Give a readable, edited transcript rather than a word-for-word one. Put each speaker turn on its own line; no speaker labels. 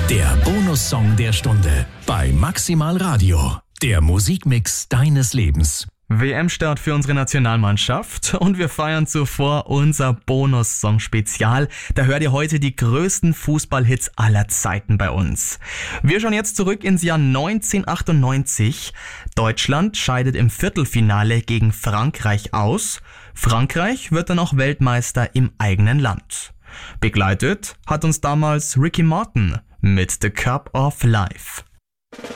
Der Bonussong der Stunde bei Maximal Radio. Der Musikmix deines Lebens.
WM-Start für unsere Nationalmannschaft und wir feiern zuvor unser Bonussong-Spezial. Da hört ihr heute die größten Fußballhits aller Zeiten bei uns. Wir schauen jetzt zurück ins Jahr 1998. Deutschland scheidet im Viertelfinale gegen Frankreich aus. Frankreich wird dann auch Weltmeister im eigenen Land. Begleitet hat uns damals Ricky Martin mit The Cup of Life.